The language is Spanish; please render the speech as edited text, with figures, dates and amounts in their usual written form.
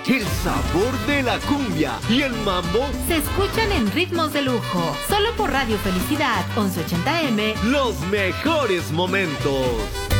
el sabor de la cumbia y el mambo se escuchan en ritmos de lujo. Solo por Radio Felicidad 1180M. Los mejores momentos.